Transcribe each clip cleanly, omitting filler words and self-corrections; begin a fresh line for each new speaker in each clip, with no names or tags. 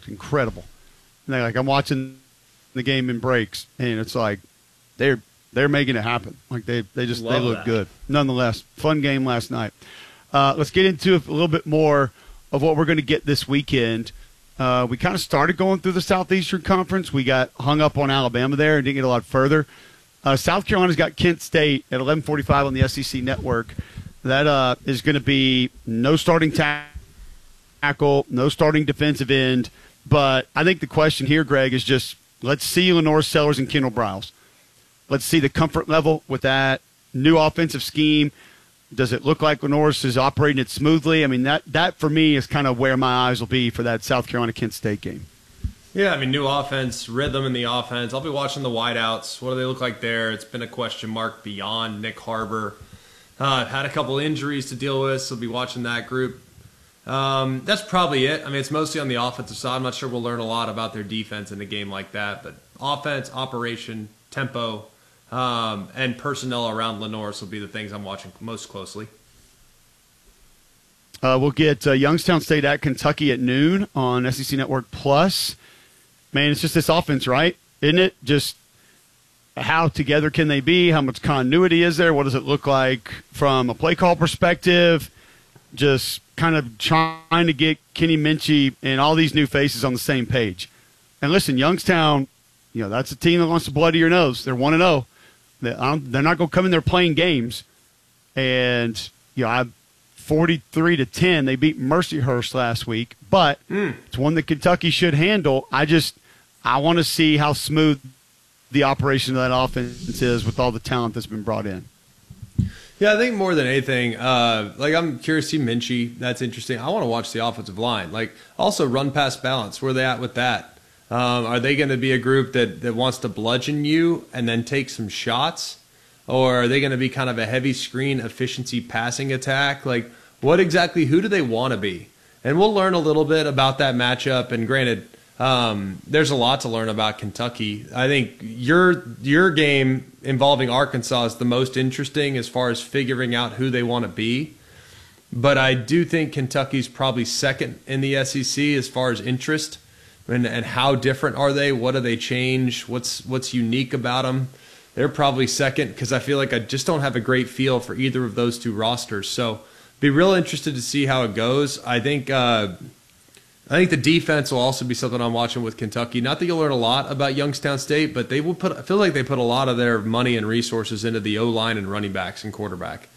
looked incredible. And like I'm watching the game in breaks, and it's like they're making it happen. Like they look good. Nonetheless, fun game last night. Let's get into a little bit more of what we're going to get this weekend. We kind of started going through the Southeastern Conference. We got hung up on Alabama there and didn't get a lot further. South Carolina's got Kent State at 11:45 on the SEC Network. That is going to be no starting tackle, no starting defensive end. But I think the question here, Greg, is just let's see Lenore Sellers and Kendall Briles. Let's see the comfort level with that new offensive scheme. Does it look like Lenore's is operating it smoothly? I mean, that for me is kind of where my eyes will be for that South Carolina-Kent State game.
Yeah, I mean, new offense, rhythm in the offense. I'll be watching the wideouts. What do they look like there? It's been a question mark beyond Nick Harbor. Had a couple injuries to deal with, so I'll be watching that group. That's probably it. I mean, it's mostly on the offensive side. I'm not sure we'll learn a lot about their defense in a game like that, but offense, operation, tempo, and personnel around Lenore's will be the things I'm watching most closely.
We'll get Youngstown State at Kentucky at noon on SEC Network Plus. Man, it's just this offense, right? Isn't it? Just how together can they be? How much continuity is there? What does it look like from a play call perspective? Just kind of trying to get Kenny Minchey and all these new faces on the same page. And listen, Youngstown, that's a team that wants to bloody your nose. They're 1-0. They're not going to come in there playing games. And, 43-10, they beat Mercyhurst last week. But it's one that Kentucky should handle. I want to see how smooth the operation of that offense is with all the talent that's been brought in.
Yeah, I think more than anything, I'm curious to see Minchey. That's interesting. I want to watch the offensive line. Also run pass balance. Where are they at with that? Are they going to be a group that wants to bludgeon you and then take some shots? Or are they going to be kind of a heavy screen efficiency passing attack? Who do they want to be? And we'll learn a little bit about that matchup. And granted, there's a lot to learn about Kentucky. I think your game involving Arkansas is the most interesting as far as figuring out who they want to be. But I do think Kentucky's probably second in the SEC as far as interest. And how different are they? What do they change? What's unique about them? They're probably second because I feel like I just don't have a great feel for either of those two rosters. So be real interested to see how it goes. I think the defense will also be something I'm watching with Kentucky. Not that you'll learn a lot about Youngstown State, but I feel like they put a lot of their money and resources into the O-line and running backs and quarterback.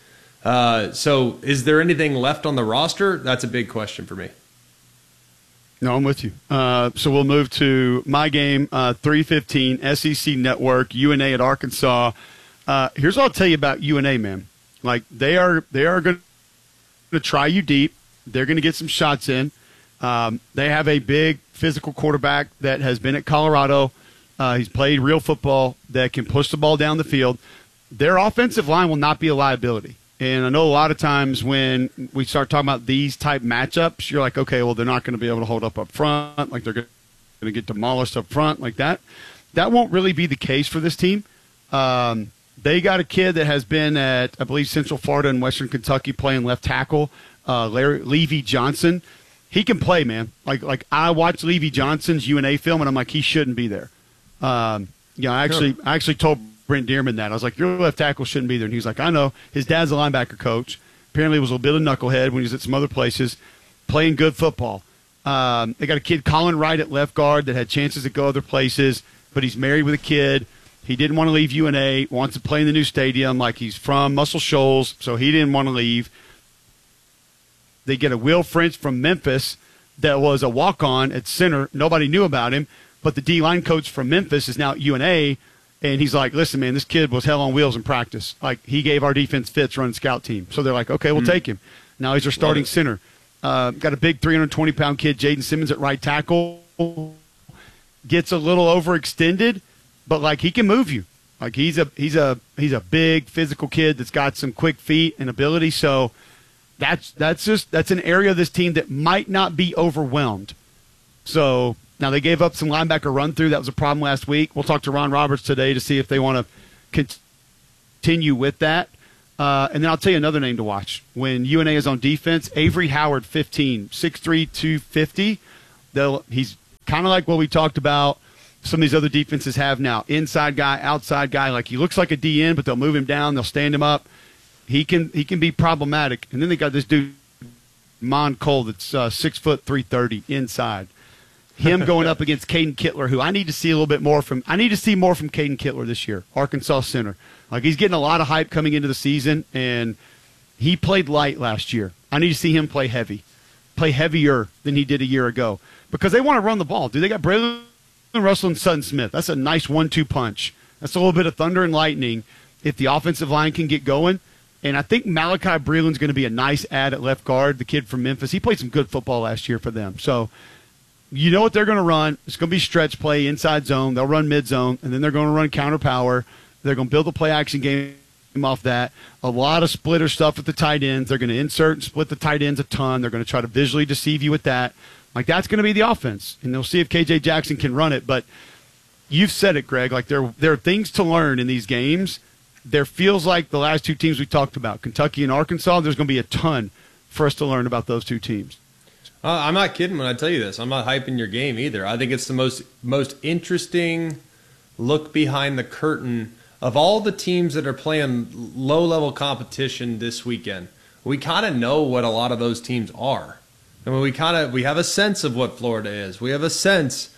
So is there anything left on the roster? That's a big question for me.
No, I'm with you. So we'll move to my game, 3:15, SEC Network, UNA at Arkansas. Here's what I'll tell you about UNA, man. They are going to try you deep. They're going to get some shots in. They have a big physical quarterback that has been at Colorado. He's played real football that can push the ball down the field. Their offensive line will not be a liability. And I know a lot of times when we start talking about these type matchups, you're like, okay, well, they're not going to be able to hold up front. They're going to get demolished up front like that. That won't really be the case for this team. They got a kid that has been at, I believe, Central Florida and Western Kentucky playing left tackle, Levy Johnson. He can play, man. I watched Levy Johnson's UNA film, and I'm like, he shouldn't be there. I actually told Brent Dearman that. I was like, your left tackle shouldn't be there. And he was like, I know. His dad's a linebacker coach. Apparently was a bit of knucklehead when he was at some other places, playing good football. They got a kid, Colin Wright, at left guard that had chances to go other places, but he's married with a kid. He didn't want to leave UNA, wants to play in the new stadium. He's from Muscle Shoals, so he didn't want to leave. They get a Will French from Memphis that was a walk-on at center. Nobody knew about him, but the D-line coach from Memphis is now at UNA. And he's like, listen, man, this kid was hell on wheels in practice. He gave our defense fits running scout team. So they're like, okay, we'll take him. Now he's our starting center. Got a big 320-pound kid, Jaden Simmons, at right tackle. Gets a little overextended, but he can move you. He's a big physical kid that's got some quick feet and ability. So that's an area of this team that might not be overwhelmed. So now they gave up some linebacker run through. That was a problem last week. We'll talk to Ron Roberts today to see if they want to continue with that. And then I'll tell you another name to watch. When UNA is on defense, Avery Howard, 15, 6'3", 250. He's kind of like what we talked about some of these other defenses have now. Inside guy, outside guy. Like, he looks like a DN, but they'll move him down. They'll stand him up. He can be problematic. And then they got this dude, Mon Cole, that's 6 foot 330 inside. Him going up against Caden Kittler, who I need to see a little bit more from. I need to see more from Caden Kittler this year, Arkansas center. Like, he's getting a lot of hype coming into the season, and he played light last year. I need to see him play heavy, play heavier than he did a year ago, because they want to run the ball. Dude, they got Braylon Russell and Sutton Smith. That's a nice 1-2 punch. That's a little bit of thunder and lightning if the offensive line can get going. And I think Malachi Breeland's going to be a nice add at left guard, the kid from Memphis. He played some good football last year for them. So you know what they're going to run. It's going to be stretch play, inside zone. They'll run mid zone, and then they're going to run counter power. They're going to build a play action game off that. A lot of splitter stuff with the tight ends. They're going to insert and split the tight ends a ton. They're going to try to visually deceive you with that. Like, that's going to be the offense. And they'll see if KJ Jackson can run it. But you've said it, Greg. Like, there are things to learn in these games. There feels like the last two teams we talked about, Kentucky and Arkansas, there's going to be a ton for us to learn about those two teams.
I'm not kidding when I tell you this. I'm not hyping your game either. I think it's the most interesting look behind the curtain of all the teams that are playing low-level competition this weekend. We kind of know what a lot of those teams are. I mean, we have a sense of what Florida is. We have a sense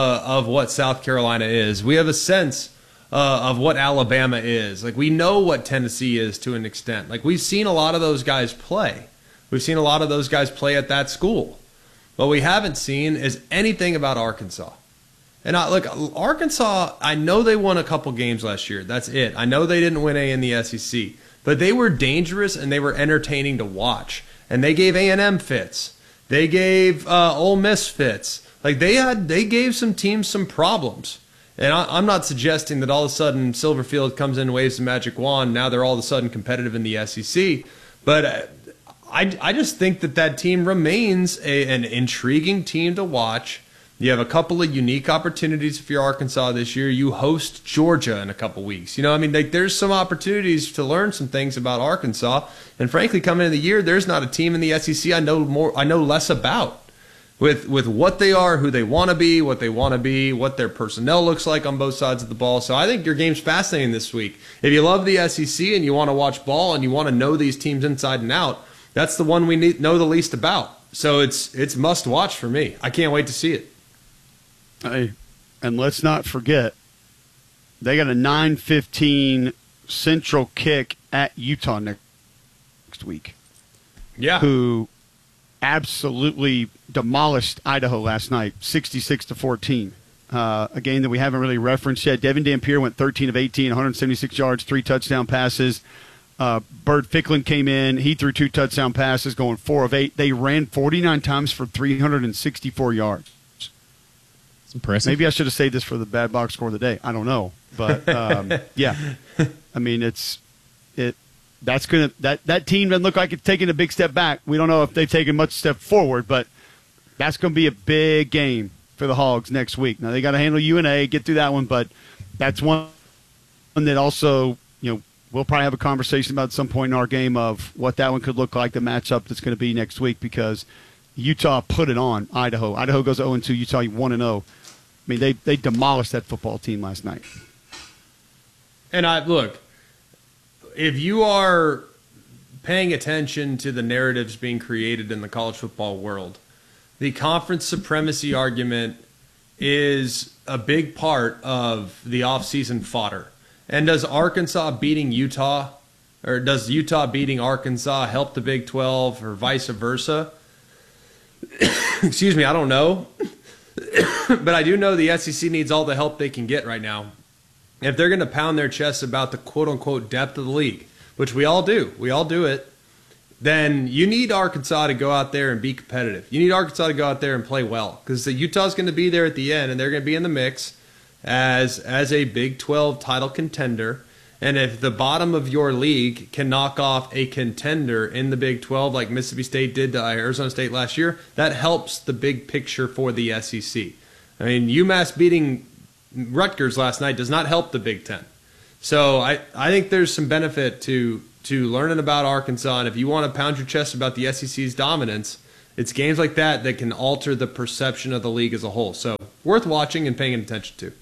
of what South Carolina is. We have a sense of what Alabama is. Like, we know what Tennessee is to an extent. Like, we've seen a lot of those guys play. We've seen a lot of those guys play at that school. What we haven't seen is anything about Arkansas. And look, Arkansas, I know they won a couple games last year. That's it. I know they didn't win in the SEC. But they were dangerous and they were entertaining to watch. And they gave A&M fits. They gave Ole Miss fits. Like, they gave some teams some problems. And I'm not suggesting that all of a sudden Silverfield comes in, waves the magic wand, now they're all of a sudden competitive in the SEC. But I just think that team remains an intriguing team to watch. You have a couple of unique opportunities if you're Arkansas this year. You host Georgia in a couple weeks. You know, I mean, there's some opportunities to learn some things about Arkansas. And frankly, coming into the year, there's not a team in the SEC I know less about. With what they are, who they want to be, what what their personnel looks like on both sides of the ball. So I think your game's fascinating this week. If you love the SEC and you want to watch ball and you want to know these teams inside and out, that's the one we know the least about. So it's must watch for me. I can't wait to see it.
Hey, and let's not forget, they got a 9:15 Central kick at Utah next week.
Yeah.
Who absolutely demolished Idaho last night, 66-14. A game that we haven't really referenced yet. Devin Dampier went 13 of 18, 176 yards, 3 touchdown passes. Bird Ficklin came in. He threw 2 touchdown passes, going 4 of 8. They ran 49 times for 364 yards.
It's impressive.
Maybe I should have saved this for the bad box score of the day. I don't know. But, yeah. I mean, that team doesn't look like it's taking a big step back. We don't know if they've taken much step forward, but that's going to be a big game for the Hogs next week. Now, they got to handle UNA, get through that one, but that's one that also, you know, we'll probably have a conversation about at some point in our game of what that one could look like, the matchup that's going to be next week, because Utah put it on Idaho. Idaho goes 0-2, Utah 1-0. I mean, they demolished that football team last night.
And look, if you are paying attention to the narratives being created in the college football world, the conference supremacy argument is a big part of the offseason fodder. And does Arkansas beating Utah, or does Utah beating Arkansas help the Big 12 or vice versa? Excuse me, I don't know. But I do know the SEC needs all the help they can get right now. If they're going to pound their chests about the quote-unquote depth of the league, which we all do it, then you need Arkansas to go out there and be competitive. You need Arkansas to go out there and play well, because Utah's going to be there at the end, and they're going to be in the mix as a Big 12 title contender. And if the bottom of your league can knock off a contender in the Big 12 like Mississippi State did to Arizona State last year, that helps the big picture for the SEC. I mean, UMass beating Rutgers last night does not help the Big Ten. So I think there's some benefit to learning about Arkansas. And if you want to pound your chest about the SEC's dominance, it's games like that that can alter the perception of the league as a whole. So worth watching and paying attention to.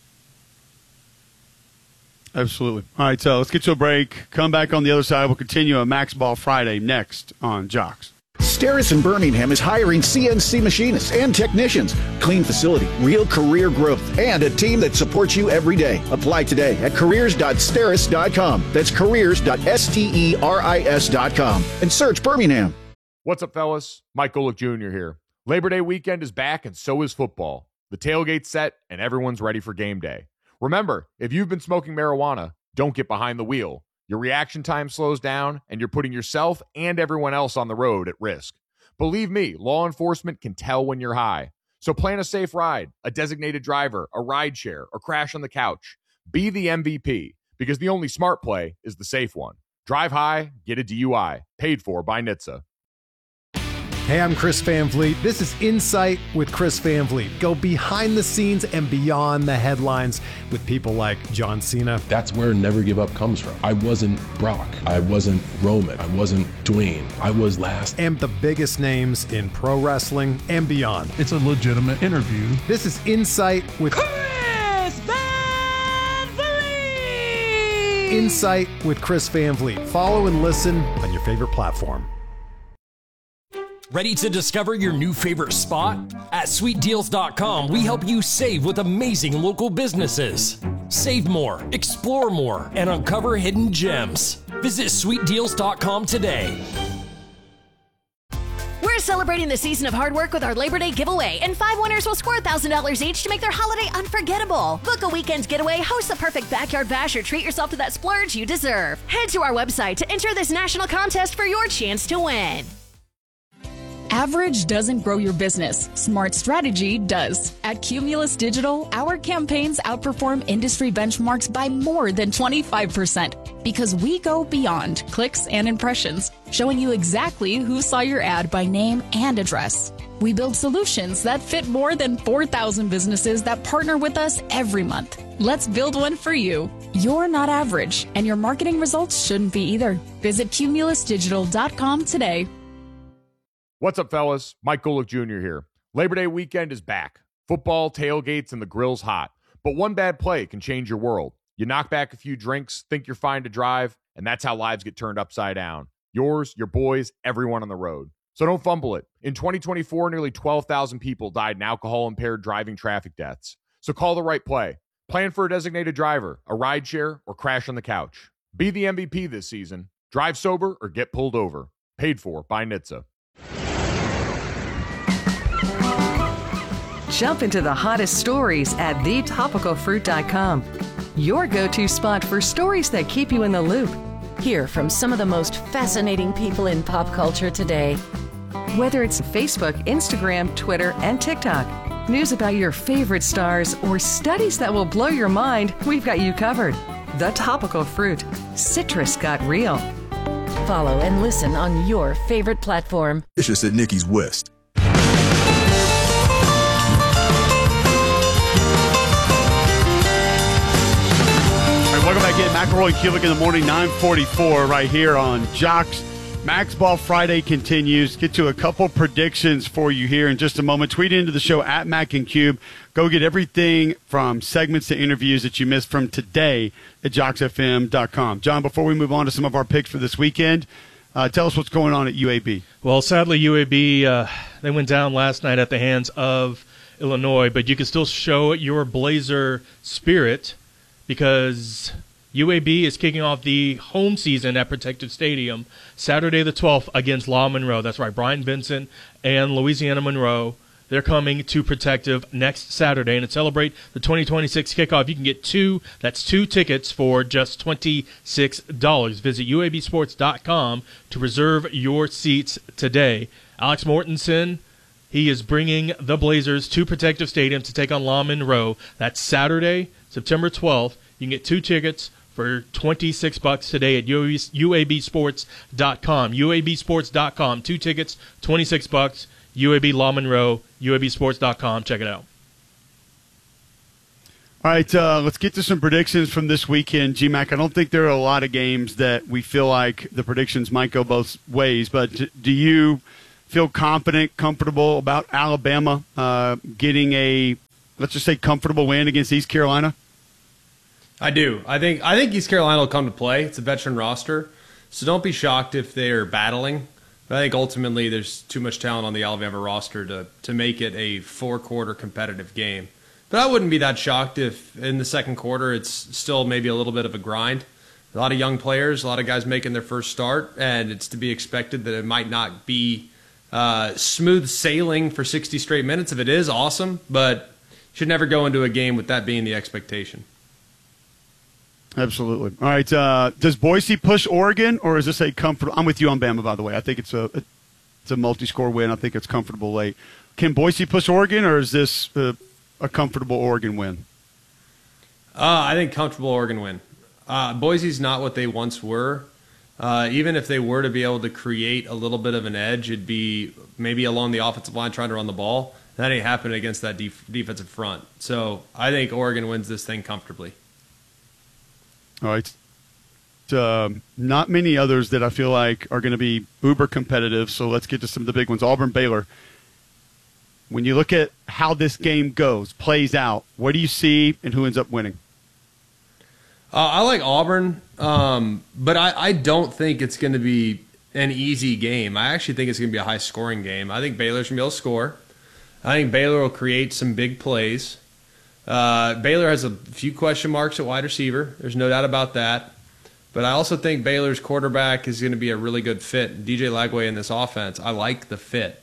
Absolutely. All right, so let's get to a break. Come back on the other side. We'll continue on Max Ball Friday next on Jocks.
Steris in Birmingham is hiring CNC machinists and technicians. Clean facility, real career growth, and a team that supports you every day. Apply today at careers.steris.com. That's careers.steris.com. And search Birmingham.
What's up, fellas? Mike Golick Jr. here. Labor Day weekend is back, and so is football. The tailgate's set, and everyone's ready for game day. Remember, if you've been smoking marijuana, don't get behind the wheel. Your reaction time slows down, and you're putting yourself and everyone else on the road at risk. Believe me, law enforcement can tell when you're high. So plan a safe ride, a designated driver, a ride share, or crash on the couch. Be the MVP, because the only smart play is the safe one. Drive high, get a DUI. Paid for by NHTSA.
Hey, I'm Chris Van Vliet. This is Insight with Chris Van Vliet. Go behind the scenes and beyond the headlines with people like John Cena.
That's where Never Give Up comes from. I wasn't Brock. I wasn't Roman. I wasn't Dwayne. I was last.
And the biggest names in pro wrestling and beyond.
It's a legitimate interview.
This is Insight with
Chris Van Vliet.
Insight with Chris Van Vliet. Follow and listen on your favorite platform.
Ready to discover your new favorite spot? At sweetdeals.com, we help you save with amazing local businesses. Save more, explore more, and uncover hidden gems. Visit sweetdeals.com today.
We're celebrating the season of hard work with our Labor Day giveaway, and 5 winners will score $1,000 each to make their holiday unforgettable. Book a weekend getaway, host the perfect backyard bash, or treat yourself to that splurge you deserve. Head to our website to enter this national contest for your chance to win.
Average doesn't grow your business. Smart strategy does. At Cumulus Digital, our campaigns outperform industry benchmarks by more than 25% because we go beyond clicks and impressions, showing you exactly who saw your ad by name and address. We build solutions that fit more than 4,000 businesses that partner with us every month. Let's build one for you. You're not average, and your marketing results shouldn't be either. Visit cumulusdigital.com today.
What's up, fellas? Mike Golick Jr. here. Labor Day weekend is back. Football, tailgates, and the grill's hot. But one bad play can change your world. You knock back a few drinks, think you're fine to drive, and that's how lives get turned upside down. Yours, your boys, everyone on the road. So don't fumble it. In 2024, nearly 12,000 people died in alcohol-impaired driving traffic deaths. So call the right play. Plan for a designated driver, a ride share, or crash on the couch. Be the MVP this season. Drive sober or get pulled over. Paid for by NHTSA.
Jump into the hottest stories at thetopicalfruit.com. Your go-to spot for stories that keep you in the loop.
Hear from some of the most fascinating people in pop culture today.
Whether it's Facebook, Instagram, Twitter, and TikTok, news about your favorite stars, or studies that will blow your mind, we've got you covered. The Topical Fruit. Citrus got real.
Follow and listen on your favorite platform.
It's just at Nikki's West.
Welcome back in. McElroy and Kulik in the morning, 9:44 right here on Jocks. Max Ball Friday continues. Get to a couple predictions for you here in just a moment. Tweet into the show at Mac and Cube. Go get everything from segments to interviews that you missed from today at JocksFM.com. John, before we move on to some of our picks for this weekend, tell us what's going on at UAB.
Well, sadly, UAB, they went down last night at the hands of Illinois, but you can still show your Blazer spirit because UAB is kicking off the home season at Protective Stadium Saturday the 12th against La Monroe. That's right, Brian Vincent and Louisiana Monroe. They're coming to Protective next Saturday. And to celebrate the 2026 kickoff, you can get two tickets for just $26. Visit UABsports.com to reserve your seats today. Alex Mortensen, he is bringing the Blazers to Protective Stadium to take on La Monroe. That's Saturday, September 12th. You can get two tickets for $26 today at UABsports.com. UABsports.com. Two tickets, $26. UAB La Monroe, UABsports.com. Check it out.
All right, let's get to some predictions from this weekend. GMAC, I don't think there are a lot of games that we feel like the predictions might go both ways, but do you feel confident, comfortable about Alabama getting a let's just say, comfortable win against East Carolina?
I do. I think East Carolina will come to play. It's a veteran roster, so don't be shocked if they're battling. But I think ultimately there's too much talent on the Alabama roster to make it a 4-quarter competitive game. But I wouldn't be that shocked if in the second quarter it's still maybe a little bit of a grind. A lot of young players, a lot of guys making their first start, and it's to be expected that it might not be smooth sailing for 60 straight minutes. If it is, awesome, but you should never go into a game with that being the expectation.
Absolutely. All right. Does Boise push Oregon, or is this a comfortable? I'm with you on Bama, by the way. I think it's a multi-score win. I think it's comfortable late. Can Boise push Oregon, or is this a comfortable Oregon win?
I think comfortable Oregon win. Boise's not what they once were. Even if they were to be able to create a little bit of an edge, it'd be maybe along the offensive line trying to run the ball. That ain't happening against that defensive front. So I think Oregon wins this thing comfortably.
All right. Not many others that I feel like are going to be uber competitive, so let's get to some of the big ones. Auburn, Baylor. When you look at how this game plays out, what do you see and who ends up winning?
I like Auburn, but I don't think it's going to be an easy game. I actually think it's going to be a high-scoring game. I think Baylor's going to be able to score. I think Baylor will create some big plays. Baylor has a few question marks at wide receiver. There's no doubt about that. But I also think Baylor's quarterback is going to be a really good fit. DJ Lagway in this offense, I like the fit.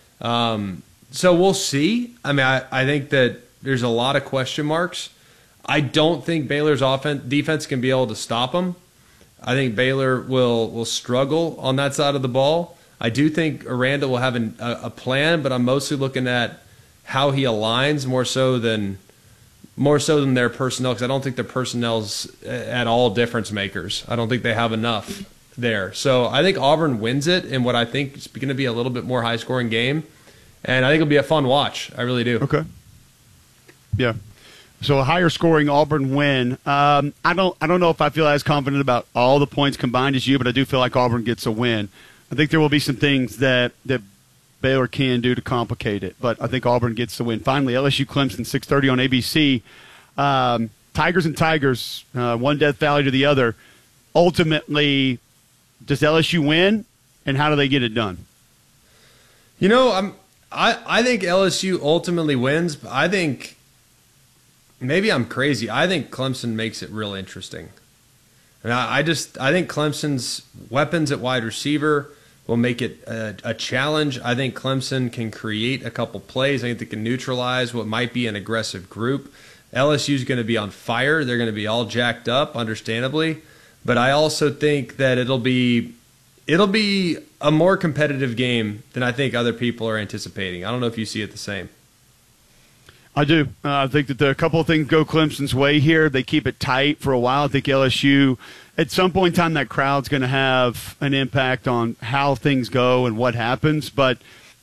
So we'll see. I mean, I think that there's a lot of question marks. I don't think Baylor's defense can be able to stop them. I think Baylor will struggle on that side of the ball. I do think Aranda will have a plan, but I'm mostly looking at how he aligns more so than their personnel, because I don't think their personnel's at all difference makers. I don't think they have enough there. So I think Auburn wins it in what I think is going to be a little bit more high-scoring game, and I think it'll be a fun watch. I really do.
Okay. Yeah. So a higher-scoring Auburn win. I don't know if I feel as confident about all the points combined as you, but I do feel like Auburn gets a win. I think there will be some things that Baylor can do to complicate it, but I think Auburn gets the win. Finally, LSU Clemson, 6:30 on ABC. Tigers and Tigers, one Death Valley to the other. Ultimately, does LSU win, and how do they get it done?
You know, I think LSU ultimately wins, but I think maybe I'm crazy. I think Clemson makes it real interesting. And I think Clemson's weapons at wide receiver will make it a challenge. I think Clemson can create a couple plays. I think they can neutralize what might be an aggressive group. LSU's going to be on fire. They're going to be all jacked up, understandably. But I also think that it'll be a more competitive game than I think other people are anticipating. I don't know if you see it the same.
I do. I think that a couple of things go Clemson's way here. They keep it tight for a while. I think LSU, at some point in time, that crowd's going to have an impact on how things go and what happens. But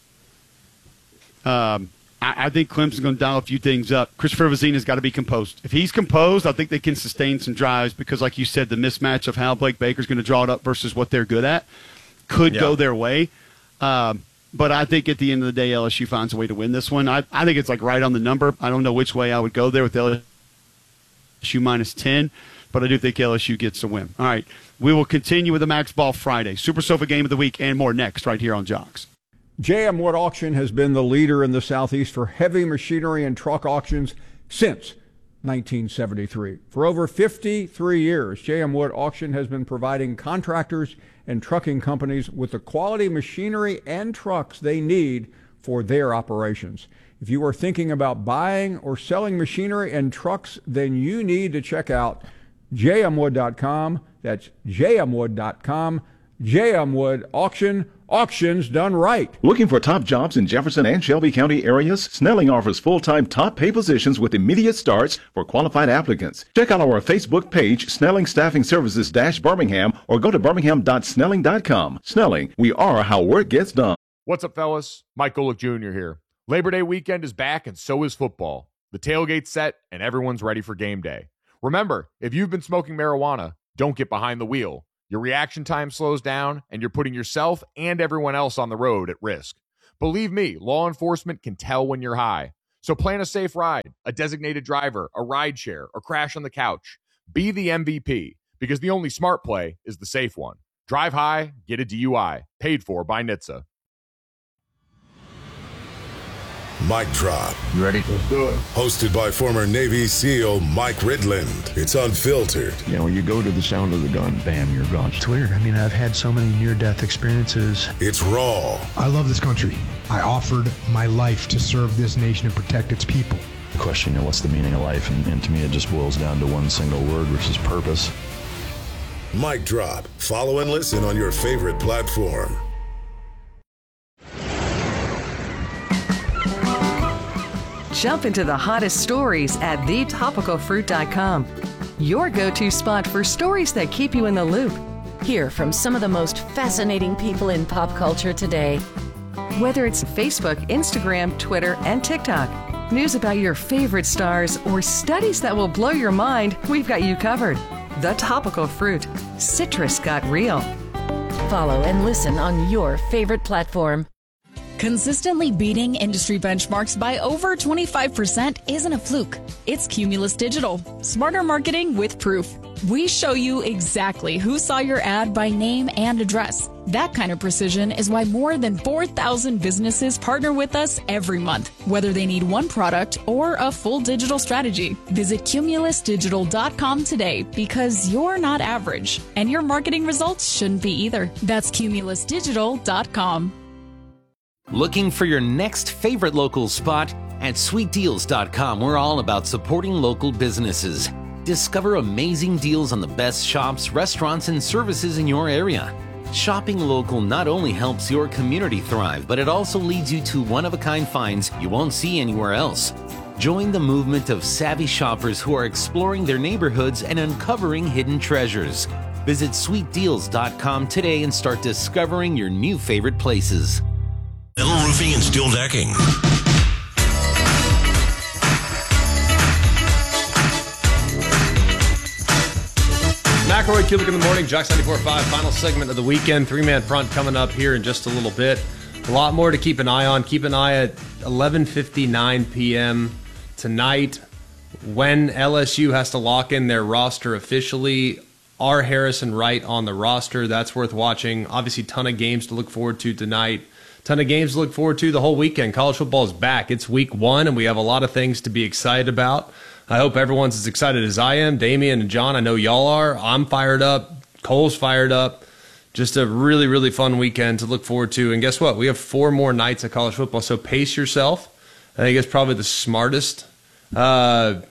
I think Clemson's going to dial a few things up. Christopher Vazina's got to be composed. If he's composed, I think they can sustain some drives because, like you said, the mismatch of how Blake Baker's going to draw it up versus what they're good at could go their way. But I think at the end of the day, LSU finds a way to win this one. I think it's like right on the number. I don't know which way I would go there with LSU minus 10, but I do think LSU gets the win. All right, we will continue with the Max Ball Friday, Super Sofa Game of the Week, and more next right here on Jocks.
J.M. Wood Auction has been the leader in the Southeast for heavy machinery and truck auctions since 1973. For over 53 years, J.M. Wood Auction has been providing contractors and trucking companies with the quality machinery and trucks they need for their operations. If you are thinking about buying or selling machinery and trucks, then you need to check out jmwood.com. That's jmwood.com. J.M. Wood Auction. Auctions done right.
Looking for top jobs in Jefferson and Shelby County areas? Snelling offers full-time top pay positions with immediate starts for qualified applicants. Check out our Facebook page, Snelling Staffing Services-Birmingham, or go to birmingham.snelling.com. Snelling, we are how work gets done.
What's up, fellas? Mike Golick Jr. here. Labor Day weekend is back, and so is football. The tailgate's set, and everyone's ready for game day. Remember, if you've been smoking marijuana, don't get behind the wheel. Your reaction time slows down, and you're putting yourself and everyone else on the road at risk. Believe me, law enforcement can tell when you're high. So plan a safe ride, a designated driver, a ride share, or crash on the couch. Be the MVP, because the only smart play is the safe one. Drive high, get a DUI. Paid for by NHTSA.
Mic Drop.
You ready? Let's do it.
Hosted by former Navy SEAL Mike Ridland. It's unfiltered.
You know, when you go to the sound of the gun, bam, you're gone.
It's weird. I mean, I've had so many near-death experiences.
It's raw.
I love this country. I offered my life to serve this nation and protect its people.
The question, what's the meaning of life? And to me, it just boils down to one single word, which is purpose.
Mic Drop. Follow and listen on your favorite platform.
Jump into the hottest stories at thetopicalfruit.com. Your go-to spot for stories that keep you in the loop.
Hear from some of the most fascinating people in pop culture today.
Whether it's Facebook, Instagram, Twitter, and TikTok, news about your favorite stars, or studies that will blow your mind, we've got you covered. The Topical Fruit. Citrus got real.
Follow and listen on your favorite platform.
Consistently beating industry benchmarks by over 25% isn't a fluke. It's Cumulus Digital. Smarter marketing with proof. We show you exactly who saw your ad by name and address. That kind of precision is why more than 4,000 businesses partner with us every month, whether they need one product or a full digital strategy. Visit cumulusdigital.com today, because you're not average, and your marketing results shouldn't be either. That's cumulusdigital.com.
Looking for your next favorite local spot? At sweetdeals.com, we're all about supporting local businesses. Discover amazing deals on the best shops, restaurants, and services in your area. Shopping local not only helps your community thrive, but it also leads you to one-of-a-kind finds you won't see anywhere else. Join the movement of savvy shoppers who are exploring their neighborhoods and uncovering hidden treasures. Visit sweetdeals.com today and start discovering your new favorite places.
Metal Roofing and Steel Decking.
McElroy, Cubic in the morning, Jocks 94.5, final segment of the weekend. Three-man front coming up here in just a little bit. A lot more to keep an eye on. Keep an eye at 11:59 p.m. tonight when LSU has to lock in their roster officially. Are Harrison Wright on the roster? That's worth watching. Obviously, ton of games to look forward to tonight. Ton of games to look forward to the whole weekend. College football is back. It's week 1, and we have a lot of things to be excited about. I hope everyone's as excited as I am. Damian and John, I know y'all are. I'm fired up. Cole's fired up. Just a really, really fun weekend to look forward to. And guess what? We have 4 more nights of college football, so pace yourself. I think it's probably the smartest advice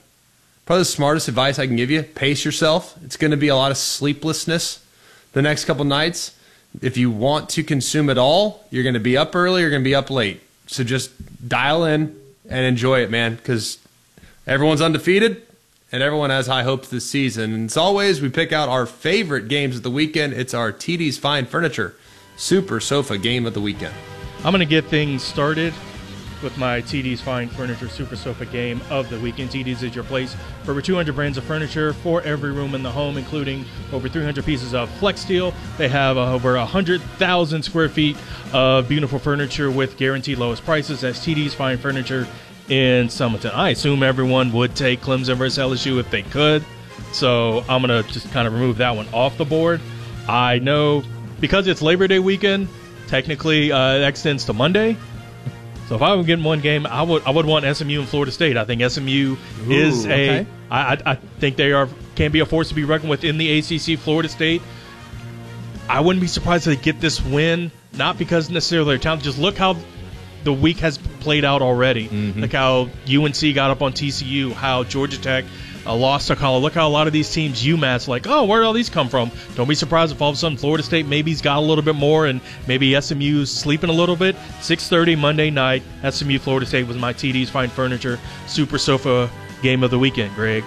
I can give you. Pace yourself. It's going to be a lot of sleeplessness the next couple nights. If you want to consume it all, you're going to be up early, you're going to be up late. So just dial in and enjoy it, man, because everyone's undefeated and everyone has high hopes this season. And as always, we pick out our favorite games of the weekend. It's our TD's Fine Furniture Super Sofa Game of the Weekend.
I'm going to get things started with my TD's Fine Furniture Super Sofa Game of the Weekend. TD's is your place for over 200 brands of furniture for every room in the home, including over 300 pieces of flex steel. They have over 100,000 square feet of beautiful furniture with guaranteed lowest prices. That's TD's Fine Furniture in Summerton. I assume everyone would take Clemson versus LSU if they could, so I'm going to just kind of remove that one off the board. I know because it's Labor Day weekend, technically that extends to Monday. So if I were getting one game, I would want SMU and Florida State. I think SMU is a. I think they can be a force to be reckoned with in the ACC. Florida State, I wouldn't be surprised if they get this win, not because necessarily they're talented. Just look how the week has played out already. Mm-hmm. Look how UNC got up on TCU, how Georgia Tech lost to Colorado. Look how a lot of these teams, UMass, like, oh, where did all these come from? Don't be surprised if all of a sudden Florida State maybe's got a little bit more and maybe SMU's sleeping a little bit. 6:30 Monday night, SMU Florida State was my TD's Fine Furniture Super Sofa Game of the Weekend, Greg.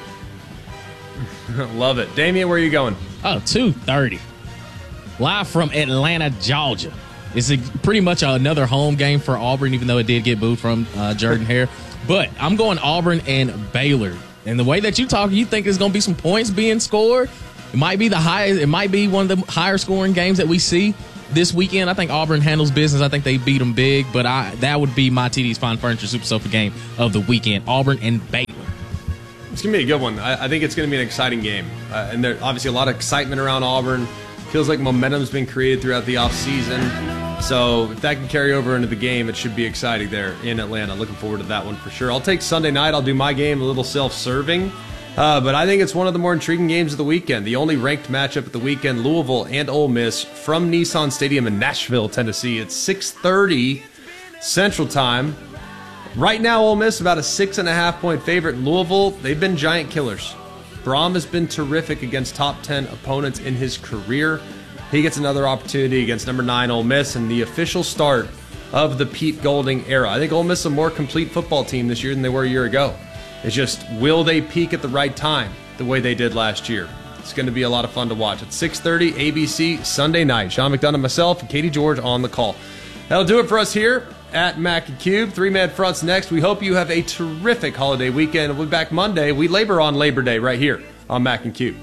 Love it. Damian, where are you going?
Oh, 2:30. Live from Atlanta, Georgia. It's pretty much another home game for Auburn, even though it did get booed from Jordan-Hare. But I'm going Auburn and Baylor. And the way that you talk, you think there's going to be some points being scored. It might be the highest. It might be one of the higher scoring games that we see this weekend. I think Auburn handles business. I think they beat them big, but that would be my TD's Fine Furniture Super Sofa game of the weekend. Auburn and Baylor.
It's going to be a good one. I think it's going to be an exciting game. And there's obviously a lot of excitement around Auburn. Feels like momentum's been created throughout the offseason. So if that can carry over into the game, it should be exciting there in Atlanta. Looking forward to that one for sure. I'll take Sunday night. I'll do my game a little self-serving. But I think it's one of the more intriguing games of the weekend. The only ranked matchup of the weekend, Louisville and Ole Miss from Nissan Stadium in Nashville, Tennessee. It's 6:30 Central Time. Right now, Ole Miss about a 6.5-point favorite. Louisville, they've been giant killers. Braum has been terrific against top 10 opponents in his career. He gets another opportunity against number 9 Ole Miss and the official start of the Pete Golding era. I think Ole Miss is a more complete football team this year than they were a year ago. It's just, will they peak at the right time the way they did last year? It's going to be a lot of fun to watch. It's 6:30 ABC Sunday night. Sean McDonough, myself, and Katie George on the call. That'll do it for us here at Mac and Cube. 3-Man Fronts next. We hope you have a terrific holiday weekend. We'll be back Monday. We labor on Labor Day right here on Mac and Cube.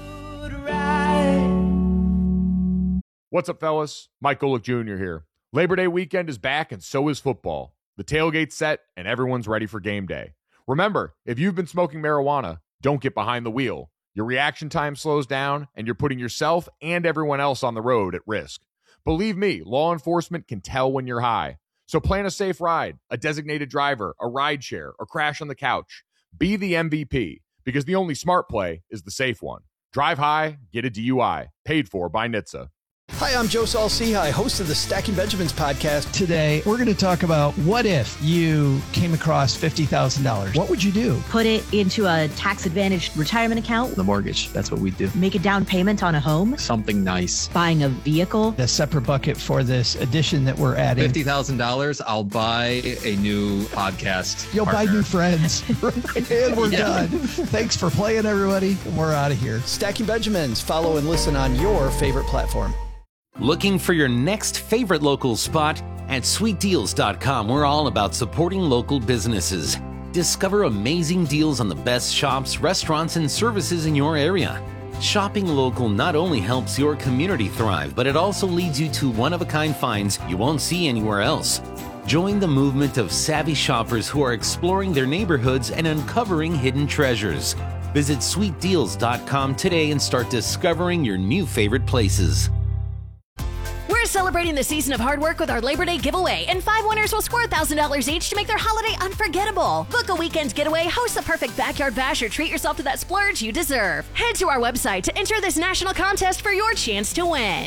What's up, fellas? Mike Golick Jr. here. Labor Day weekend is back, and so is football. The tailgate's set, and everyone's ready for game day. Remember, if you've been smoking marijuana, don't get behind the wheel. Your reaction time slows down, and you're putting yourself and everyone else on the road at risk. Believe me, law enforcement can tell when you're high. So plan a safe ride, a designated driver, a ride share, or crash on the couch. Be the MVP, because the only smart play is the safe one. Drive high, get a DUI. Paid for by NHTSA.
Hi, I'm Joe Saul-Sehy, host of the Stacking Benjamins podcast.
Today, we're going to talk about what if you came across $50,000? What would you do?
Put it into a tax-advantaged retirement account.
The mortgage, that's what we do.
Make a down payment on a home.
Something nice.
Buying a vehicle.
A separate bucket for this addition that we're adding.
$50,000, I'll buy a new podcast.
You'll
partner.
buy new friends. And we're done. Thanks for playing, everybody. And we're out of here.
Stacking Benjamins. Follow and listen on your favorite platform.
Looking for your next favorite local spot? At SweetDeals.com, we're all about supporting local businesses. Discover amazing deals on the best shops, restaurants, and services in your area. Shopping local not only helps your community thrive, but it also leads you to one-of-a-kind finds you won't see anywhere else. Join the movement of savvy shoppers who are exploring their neighborhoods and uncovering hidden treasures. Visit SweetDeals.com today and start discovering your new favorite places.
We're celebrating the season of hard work with our Labor Day giveaway, and 5 winners will score $1,000 each to make their holiday unforgettable. Book a weekend getaway, host the perfect backyard bash, or treat yourself to that splurge you deserve. Head to our website to enter this national contest for your chance to win.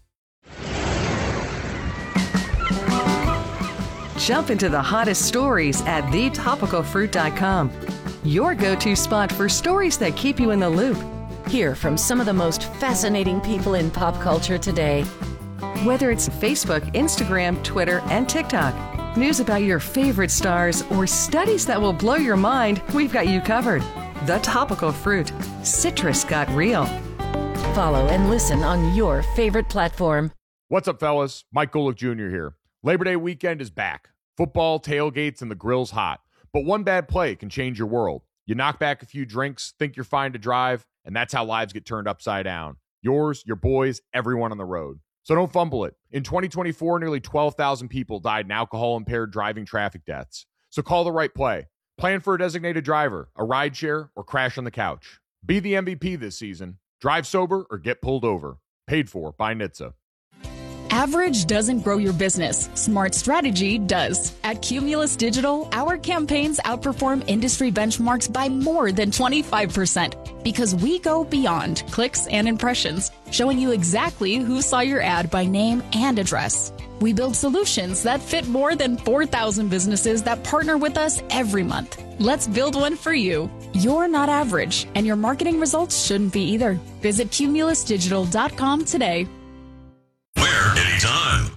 Jump into the hottest stories at thetopicalfruit.com. Your go-to spot for stories that keep you in the loop.
Hear from some of the most fascinating people in pop culture today.
Whether it's Facebook, Instagram, Twitter, and TikTok, news about your favorite stars, or studies that will blow your mind, we've got you covered. The Topical Fruit. Citrus got real.
Follow and listen on your favorite platform.
What's up, fellas? Mike Golick Jr. here. Labor Day weekend is back. Football, tailgates, and the grill's hot. But one bad play can change your world. You knock back a few drinks, think you're fine to drive, and that's how lives get turned upside down. Yours, your boys, everyone on the road. So don't fumble it. In 2024, nearly 12,000 people died in alcohol-impaired driving traffic deaths. So call the right play. Plan for a designated driver, a ride share, or crash on the couch. Be the MVP this season. Drive sober or get pulled over. Paid for by NHTSA.
Average doesn't grow your business. Smart strategy does. At Cumulus Digital, our campaigns outperform industry benchmarks by more than 25% because we go beyond clicks and impressions, showing you exactly who saw your ad by name and address. We build solutions that fit more than 4,000 businesses that partner with us every month. Let's build one for you. You're not average, and your marketing results shouldn't be either. Visit cumulusdigital.com today.
Where, anytime.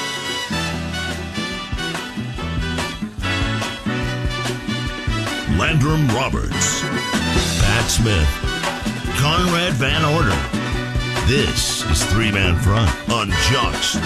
Landrum Roberts, Pat Smith, Conrad Van Order. This is 3-Man Front on Jocks.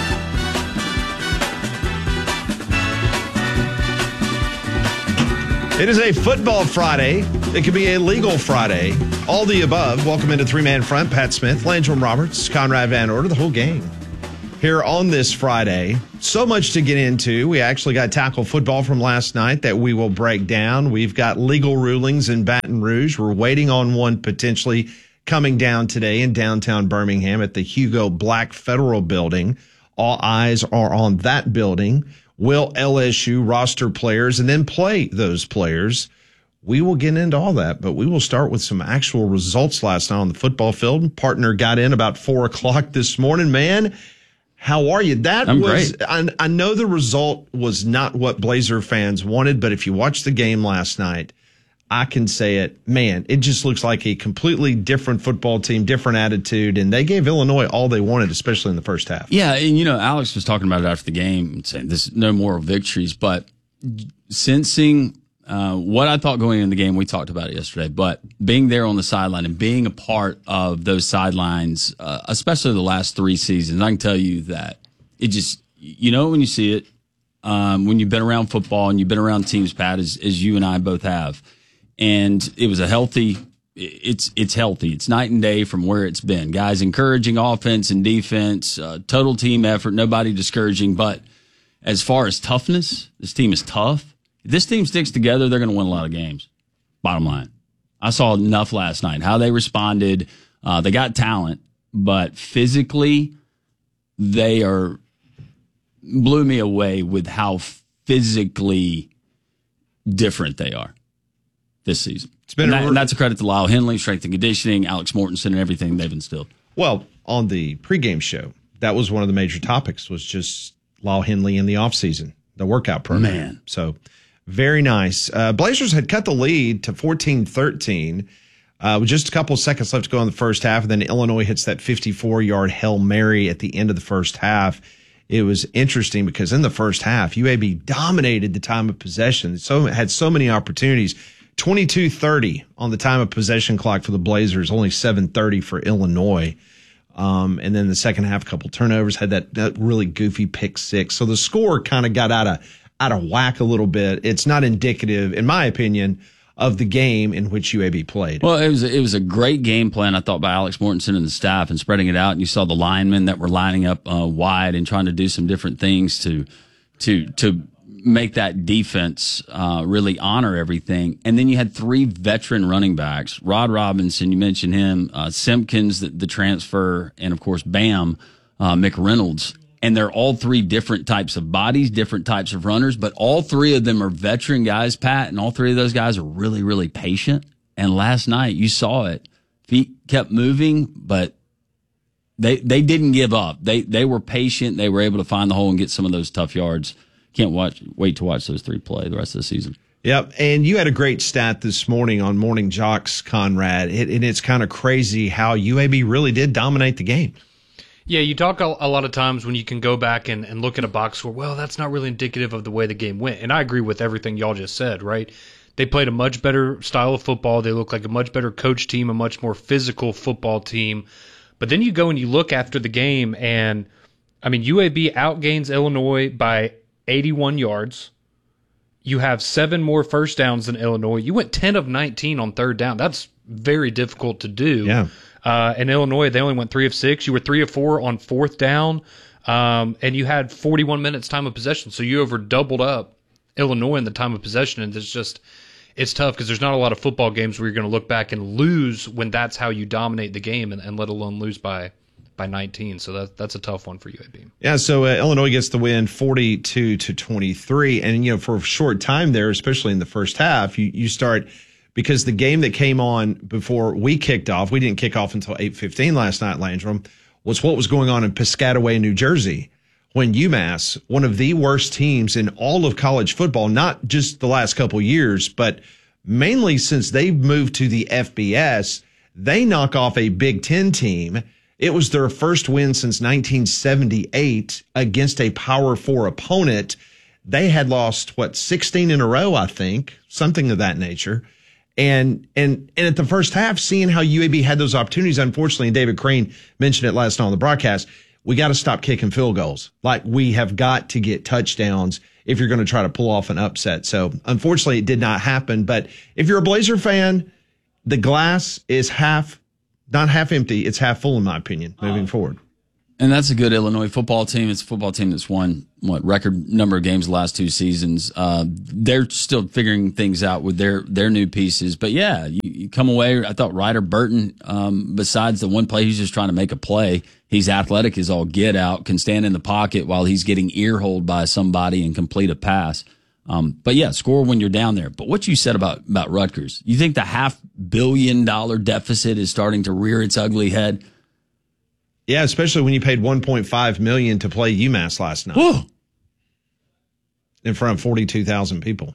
It is a football Friday. It could be a legal Friday. All the above. Welcome into 3-Man Front. Pat Smith, Landrum Roberts, Conrad Van Order, the whole gang. here on this Friday. So much to get into. We actually got tackle football from last night that we will break down. We've got legal rulings in Baton Rouge. We're waiting on one potentially coming down today in downtown Birmingham at the Hugo Black Federal Building. All eyes are on that building. Will LSU roster players and then play those players? We will get into all that, but we will start with some actual results last night on the football field. Partner got in about 4 o'clock this morning. Man, how are you?
I'm great.
I know the result was not what Blazer fans wanted, but if you watched the game last night, I can say it. Man, it just looks like a completely different football team, different attitude, and they gave Illinois all they wanted, especially in the first half.
Yeah, and Alex was talking about it after the game, saying this no moral victories, but sensing what I thought going into the game, we talked about it yesterday, but being there on the sideline and being a part of those sidelines, especially the last 3 seasons, I can tell you that it just, when you see it, when you've been around football and you've been around teams, Pat, as you and I both have, and it was a healthy, it's healthy. It's night and day from where it's been. Guys encouraging offense and defense, total team effort, nobody discouraging, but as far as toughness, this team is tough. If this team sticks together, they're going to win a lot of games. Bottom line. I saw enough last night. How they responded. They got talent, but physically, blew me away with how physically different they are this season. And that's a credit to Lyle Henley, strength and conditioning, Alex Mortensen, and everything they've instilled.
Well, on the pregame show, that was one of the major topics, was just Lyle Henley in the offseason, the workout program.
Man.
So very nice. Blazers had cut the lead to 14-13 with just a couple of seconds left to go in the first half, and then Illinois hits that 54-yard Hail Mary at the end of the first half. It was interesting because in the first half, UAB dominated the time of possession. Had so many opportunities. 22:30 on the time of possession clock for the Blazers, only 7:30 for Illinois. And then the second half, a couple turnovers, had that really goofy pick six. So the score kind of got out of whack a little bit. It's not indicative, in my opinion, of the game in which UAB played.
Well, it was a great game plan, I thought, by Alex Mortensen and the staff, and spreading it out. And you saw the linemen that were lining up wide and trying to do some different things to make that defense really honor everything. And then you had 3 veteran running backs. Rod Robinson, you mentioned him, Simpkins, the transfer, and, of course, Bam, McReynolds. And they're all 3 different types of bodies, different types of runners, but all 3 of them are veteran guys, Pat, and all 3 of those guys are really, really patient. And last night, you saw it. Feet kept moving, but they didn't give up. They were patient. They were able to find the hole and get some of those tough yards. Can't wait to watch those 3 play the rest of the season.
Yep, and you had a great stat this morning on Morning Jocks, Conrad, and it's kind of crazy how UAB really did dominate the game.
Yeah, you talk a lot of times when you can go back and look at a box score, well, that's not really indicative of the way the game went. And I agree with everything y'all just said, right? They played a much better style of football. They look like a much better coach team, a much more physical football team. But then you go and you look after the game, and, UAB outgains Illinois by 81 yards. You have 7 more first downs than Illinois. You went 10 of 19 on third down. That's very difficult to do.
Yeah.
In Illinois, they only went 3 of 6. You were 3 of 4 on fourth down, and you had 41 minutes time of possession. So you over doubled up Illinois in the time of possession, and it's tough because there's not a lot of football games where you're going to look back and lose when that's how you dominate the game, and let alone lose by 19. So that's a tough one for UAB.
Yeah, so Illinois gets the win 42-23. And, for a short time there, especially in the first half, you start – because the game that came on before we kicked off, we didn't kick off until 8:15 last night, Landrum, was what was going on in Piscataway, New Jersey, when UMass, one of the worst teams in all of college football, not just the last couple years, but mainly since they've moved to the FBS, they knock off a Big Ten team. It was their first win since 1978 against a Power 4 opponent. They had lost, 16 in a row, I think, something of that nature. And at the first half, seeing how UAB had those opportunities, unfortunately, and David Crane mentioned it last night on the broadcast, we got to stop kicking field goals. Like, we have got to get touchdowns if you're going to try to pull off an upset. So, unfortunately, it did not happen. But if you're a Blazer fan, the glass is not half empty. It's half full, in my opinion, moving forward.
And that's a good Illinois football team. It's a football team that's won, record number of games the last 2 seasons. They're still figuring things out with their new pieces. But, yeah, you come away. I thought Ryder Burton, besides the one play, he's just trying to make a play. He's athletic as all get out, can stand in the pocket while he's getting ear-holed by somebody and complete a pass. But, yeah, score when you're down there. But what you said about Rutgers, you think the $500 million deficit is starting to rear its ugly head?
Yeah, especially when you paid $1.5 million to play UMass last night.
Whoa.
In front of 42,000 people.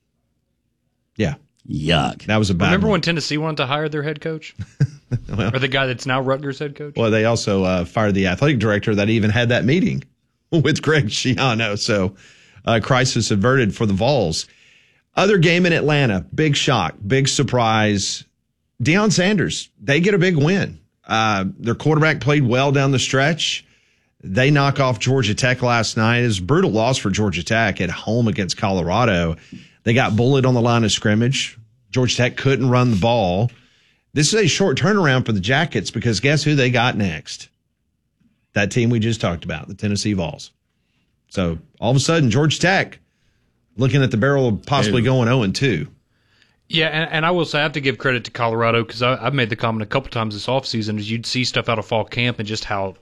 Yeah.
Yuck.
That was a bad
Remember
one.
when Tennessee wanted to hire their head coach?
Well,
or the guy that's now Rutgers head coach?
Well, they also fired the athletic director that even had that meeting with Greg Schiano. So crisis averted for the Vols. Other game in Atlanta, big shock, big surprise. Deion Sanders, they get a big win. Their quarterback played well down the stretch. They knock off Georgia Tech last night. It was a brutal loss for Georgia Tech at home against Colorado. They got bullied on the line of scrimmage. Georgia Tech couldn't run the ball. This is a short turnaround for the Jackets because guess who they got next? That team we just talked about, the Tennessee Vols. So all of a sudden, Georgia Tech looking at the barrel of possibly going 0-2.
Yeah, and I will say I have to give credit to Colorado because I've made the comment a couple times this offseason is you'd see stuff out of fall camp and just how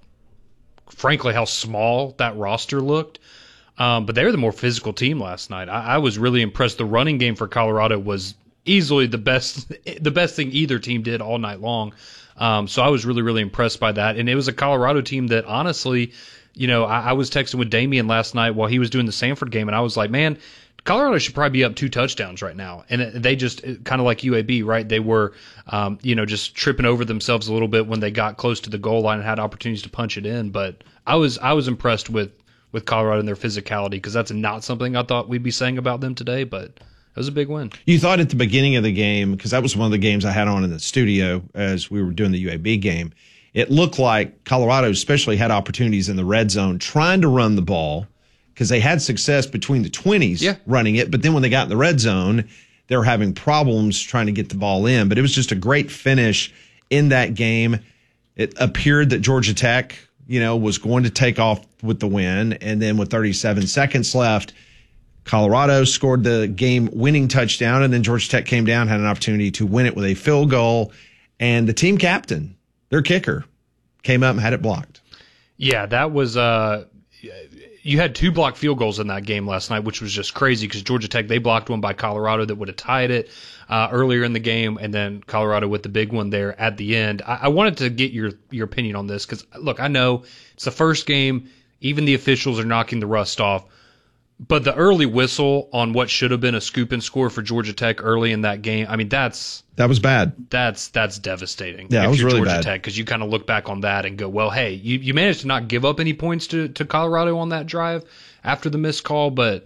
small that roster looked. But they were the more physical team last night. I was really impressed. The running game for Colorado was easily the best thing either team did all night long. So I was really, really impressed by that. And it was a Colorado team that honestly, I was texting with Damian last night while he was doing the Sanford game, and I was like, man, Colorado should probably be up 2 touchdowns right now. And they just kind of like UAB, right? They were, just tripping over themselves a little bit when they got close to the goal line and had opportunities to punch it in. But I was impressed with Colorado and their physicality because that's not something I thought we'd be saying about them today, but it was a big win.
You thought at the beginning of the game, because that was one of the games I had on in the studio as we were doing the UAB game, it looked like Colorado especially had opportunities in the red zone trying to run the ball, because they had success between the 20s running it. But then when they got in the red zone, they were having problems trying to get the ball in. But it was just a great finish in that game. It appeared that Georgia Tech, was going to take off with the win. And then with 37 seconds left, Colorado scored the game-winning touchdown. And then Georgia Tech came down, had an opportunity to win it with a field goal. And the team captain, their kicker, came up and had it blocked.
Yeah, that was you had 2 blocked field goals in that game last night, which was just crazy because Georgia Tech, they blocked one by Colorado that would have tied it earlier in the game, and then Colorado with the big one there at the end. I wanted to get your opinion on this because, look, I know it's the first game. Even the officials are knocking the rust off. But the early whistle on what should have been a scoop and score for Georgia Tech early in that game, I mean, that
was bad.
That's devastating.
Yeah, it was really
Georgia
bad.
Tech, because you kind of look back on that and go, well, hey, you managed to not give up any points to Colorado on that drive after the missed call, but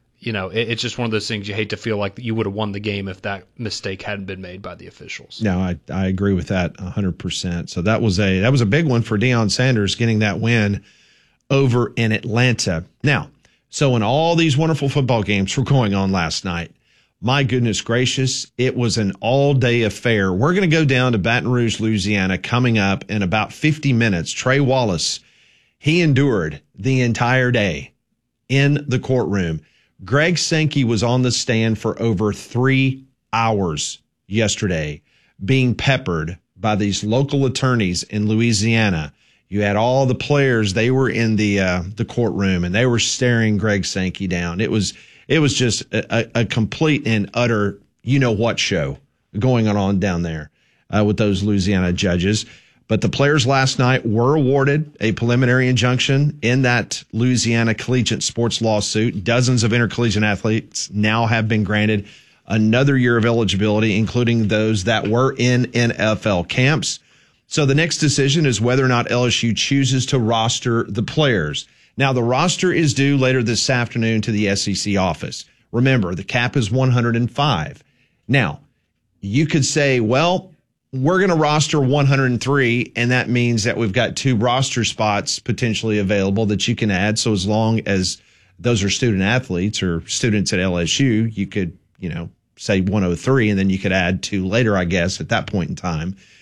it's just one of those things you hate to feel like you would have won the game if that mistake hadn't been made by the officials.
No, I agree with that 100%. So that was a big one for Deion Sanders getting that win over in Atlanta. Now, so in all these wonderful football games were going on last night, my goodness gracious, it was an all-day affair. We're going to go down to Baton Rouge, Louisiana, coming up in about 50 minutes. Trey Wallace, he endured the entire day in the courtroom. Greg Sankey was on the stand for over 3 hours yesterday, being peppered by these local attorneys in Louisiana. You had all the players, they were in the courtroom, and they were staring Greg Sankey down. It was just a complete and utter you-know-what show going on down there with those Louisiana judges. But the players last night were awarded a preliminary injunction in that Louisiana collegiate sports lawsuit. Dozens of intercollegiate athletes now have been granted another year of eligibility, including those that were in NFL camps. So the next decision is whether or not LSU chooses to roster the players. Now, the roster is due later this afternoon to the SEC office. Remember, the cap is 105. Now, you could say, well, we're going to roster 103, and that means that we've got 2 roster spots potentially available that you can add. So as long as those are student athletes or students at LSU, you could, say 103, and then you could add 2 later, I guess, at that point in time.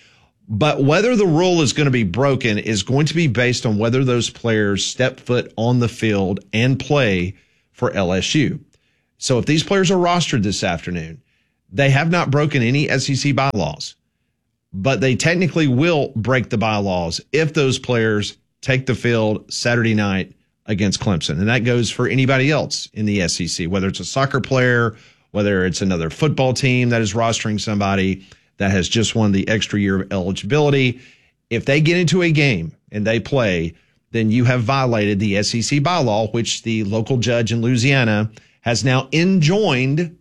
But whether the rule is going to be broken is going to be based on whether those players step foot on the field and play for LSU. So if these players are rostered this afternoon, they have not broken any SEC bylaws, but they technically will break the bylaws if those players take the field Saturday night against Clemson. And that goes for anybody else in the SEC, whether it's a soccer player, whether it's another football team that is rostering somebody that has just won the extra year of eligibility. If they get into a game and they play, then you have violated the SEC bylaw, which the local judge in Louisiana has now enjoined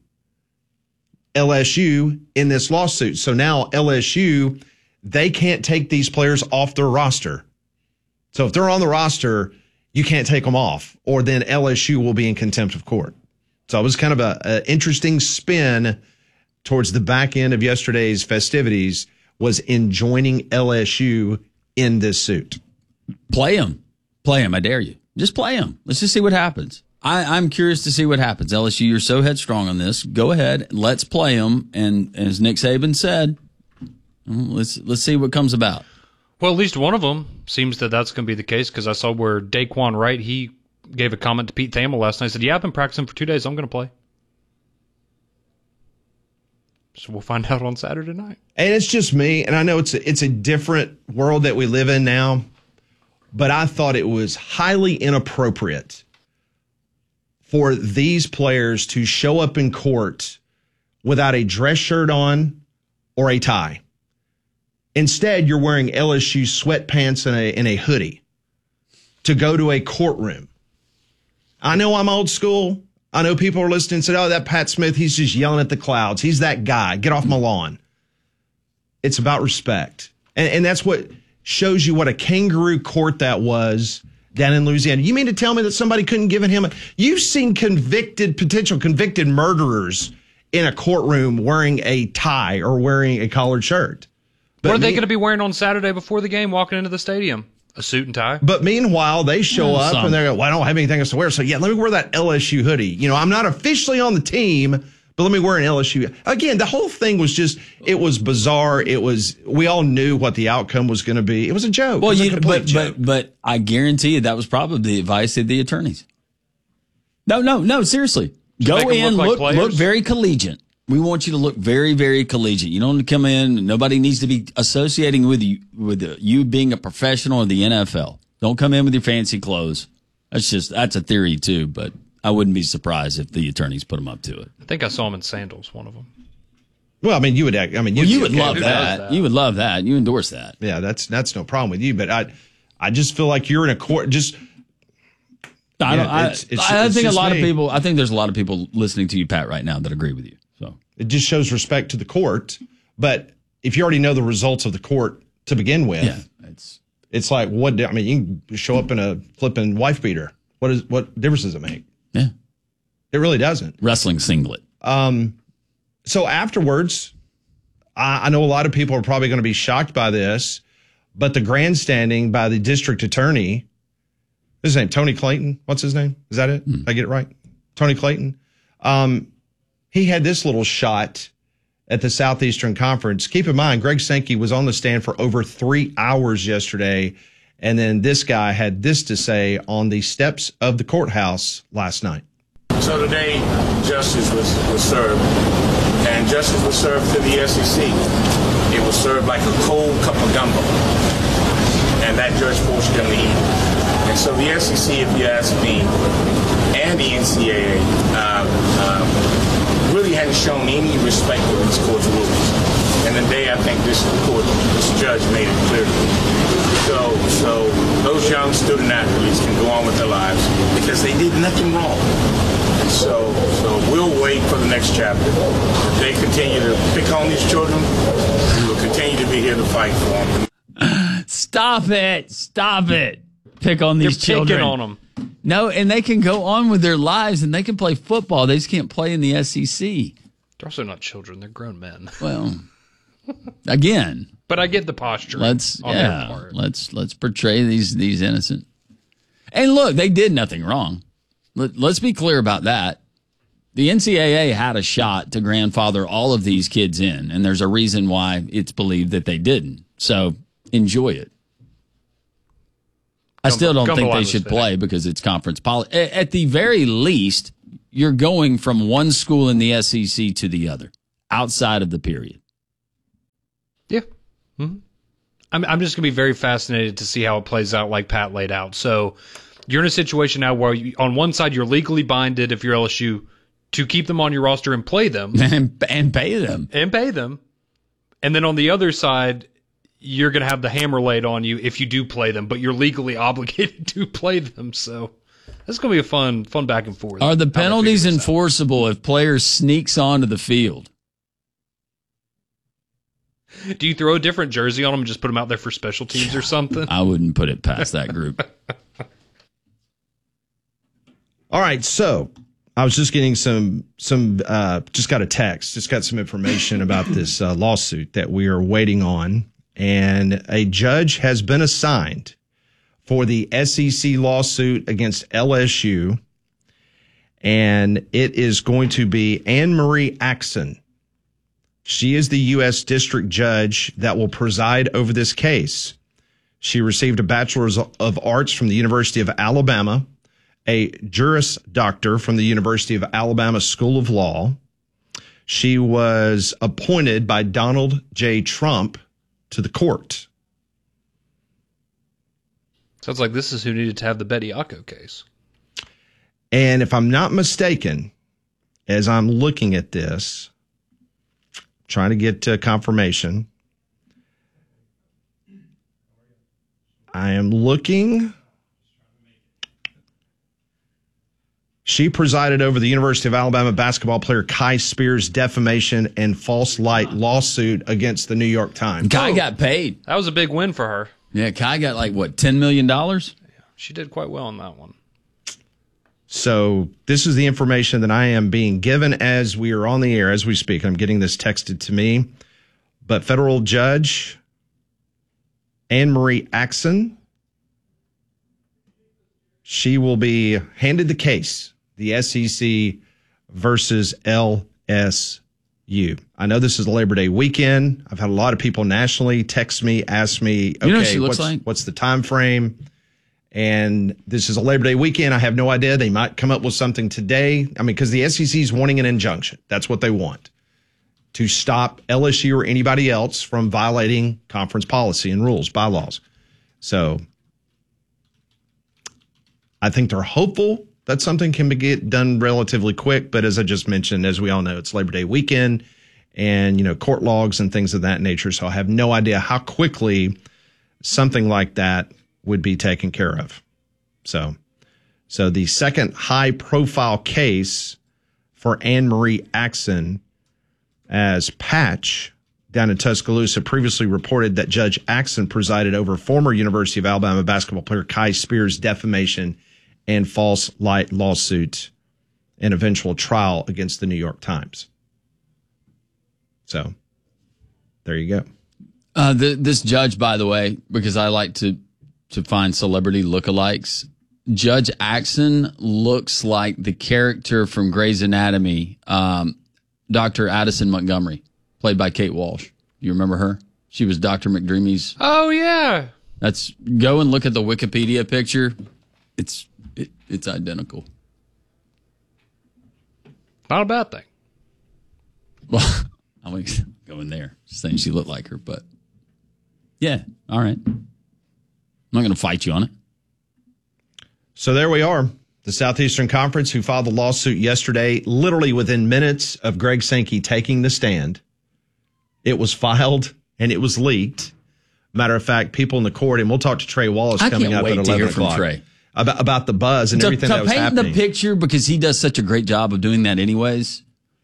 LSU in this lawsuit. So now LSU, they can't take these players off their roster. So if they're on the roster, you can't take them off, or then LSU will be in contempt of court. So it was kind of an interesting spin towards the back end of yesterday's festivities, was enjoining LSU in this suit.
Play them. Play them. I dare you. Just play them. Let's just see what happens. I'm curious to see what happens. LSU, you're so headstrong on this. Go ahead. Let's play them. And as Nick Saban said, let's see what comes about.
Well, at least one of them seems that that's going to be the case, because I saw where Daquan Wright, he gave a comment to Pete Thamel last night. He said, yeah, I've been practicing for 2 days. I'm going to play. So we'll find out on Saturday night.
And it's just me, and I know it's a different world that we live in now, but I thought it was highly inappropriate for these players to show up in court without a dress shirt on or a tie. Instead, you're wearing LSU sweatpants and a hoodie to go to a courtroom. I know I'm old school. I know people are listening and said, oh, that Pat Smith, he's just yelling at the clouds. He's that guy. Get off my lawn. It's about respect. And that's what shows you what a kangaroo court that was down in Louisiana. You mean to tell me that somebody couldn't give him you've seen potential convicted murderers in a courtroom wearing a tie or wearing a collared shirt. But
what are they going to be wearing on Saturday before the game walking into the stadium? A suit and tie?
But meanwhile, they show up and they're like, well, I don't have anything else to wear. So, yeah, let me wear that LSU hoodie. You know, I'm not officially on the team, but let me wear an LSU. Again, the whole thing was just, it was bizarre. We all knew what the outcome was going to be. It was a joke.
Well, but I guarantee you that was probably the advice of the attorneys. No, seriously. Go in, look very collegiate. We want you to look very, very collegiate. You don't come in. Nobody needs to be associating with you being a professional in the NFL. Don't come in with your fancy clothes. That's a theory too, but I wouldn't be surprised if the attorneys put them up to it.
I think I saw him in sandals, one of them.
Well, I mean, you would
love that. You would love that. You endorse that.
Yeah, that's no problem with you. But I just feel like you're in a court.
I think a lot of people. I think there's a lot of people listening to you, Pat, right now that agree with you. So
it just shows respect to the court. But if you already know the results of the court to begin with, it's like you can show up in a flipping wife beater. What difference does it make?
Yeah,
it really doesn't.
Wrestling singlet.
So afterwards, I know a lot of people are probably going to be shocked by this, but the grandstanding by the district attorney, what's his name? Tony Clayton. What's his name? Is that it? Did I get it right? Tony Clayton. He had this little shot at the Southeastern Conference. Keep in mind, Greg Sankey was on the stand for over 3 hours yesterday, and then this guy had this to say on the steps of the courthouse last night.
So today, justice was served, and justice was served to the SEC. It was served like a cold cup of gumbo, and that Judge forced them to eat it. And so the SEC, if you ask me, and the NCAA, really hadn't shown any respect for these court's rulings. And today, I think this judge made it clear to me. So those young student athletes can go on with their lives because they did nothing wrong. And so we'll wait for the next chapter. If they continue to pick on these children, we will continue to be here to fight for them.
Stop it. Pick on these children.
You're picking on them.
No, and they can go on with their lives and they can play football. They just can't play in the SEC.
They're also not children. They're grown men.
Well, again.
But I get the posture.
Let's portray these innocent. And look, they did nothing wrong. Let's be clear about that. The NCAA had a shot to grandfather all of these kids in, and there's a reason why it's believed that they didn't. So enjoy it. I still don't think they should play because it's conference policy. At the very least, you're going from one school in the SEC to the other outside of the period.
Yeah. Mm-hmm. I'm just going to be very fascinated to see how it plays out like Pat laid out. So you're in a situation now where on one side you're legally binded if you're LSU to keep them on your roster and play them.
and pay them.
And pay them. And then on the other side, you're going to have the hammer laid on you if you do play them, but you're legally obligated to play them. So that's going to be a fun back and forth.
Are the penalties enforceable if players sneaks onto the field?
Do you throw a different jersey on them and just put them out there for special teams or something?
I wouldn't put it past that group.
All right, so I was just getting just got a text, just got some information about this lawsuit that we are waiting on. And a judge has been assigned for the SEC lawsuit against LSU. And it is going to be Anne Marie Axon. She is the U.S. District Judge that will preside over this case. She received a Bachelor's of Arts from the University of Alabama, a Juris Doctor from the University of Alabama School of Law. She was appointed by Donald J. Trump to the court.
Sounds like this is who needed to have the Betty Occo case.
And if I'm not mistaken, as I'm looking at this, trying to get confirmation, I am looking. She presided over the University of Alabama basketball player Kai Spears' defamation and false light lawsuit against the New York Times.
Kai got paid.
That was a big win for her.
Yeah, Kai got $10 million?
Yeah, she did quite well on that one.
So this is the information that I am being given as we are on the air, as we speak. I'm getting this texted to me. But federal judge Anne Marie Axon, she will be handed the case, the SEC versus LSU. I know this is Labor Day weekend. I've had a lot of people nationally text me, ask me, okay,
what she looks like?
What's the time frame? And this is a Labor Day weekend. I have no idea. They might come up with something today. I mean, because the SEC is wanting an injunction. That's what they want, to stop LSU or anybody else from violating conference policy and rules, bylaws. So I think they're hopeful that something can get done relatively quick. But as I just mentioned, as we all know, it's Labor Day weekend and, court logs and things of that nature. So I have no idea how quickly something like that would be taken care of. So the second high profile case for Anne Marie Axon, as Patch down in Tuscaloosa previously reported that Judge Axon presided over former University of Alabama basketball player Kai Spears' defamation and false light lawsuit and eventual trial against the New York Times. So there you go.
This judge, by the way, because I like to find celebrity lookalikes, Judge Axon looks like the character from Grey's Anatomy, Dr. Addison Montgomery, played by Kate Walsh. You remember her? She was Dr. McDreamy's.
Oh, yeah.
Go and look at the Wikipedia picture. It's identical.
Not a bad thing.
Well, I won't go in there saying she looked like her, but yeah, all right. I'm not going to fight you on it.
So there we are. The Southeastern Conference, who filed the lawsuit yesterday, literally within minutes of Greg Sankey taking the stand. It was filed and it was leaked. Matter of fact, people in the court, and we'll talk to Trey Wallace coming up at 11 o'clock.
Trey.
About the buzz and everything that was happening.
To paint the picture, because he does such a great job of doing that anyways.